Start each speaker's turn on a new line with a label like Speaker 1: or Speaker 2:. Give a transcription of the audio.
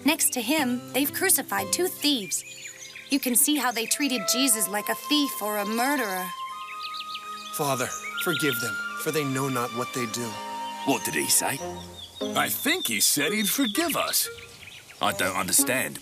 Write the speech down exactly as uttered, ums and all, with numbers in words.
Speaker 1: Next to him, they've crucified two thieves. You can see how they treated Jesus like a thief or a murderer.
Speaker 2: Father, forgive them, for they know not what they do.
Speaker 3: What did he say?
Speaker 4: I think he said he'd forgive us.
Speaker 3: I don't understand.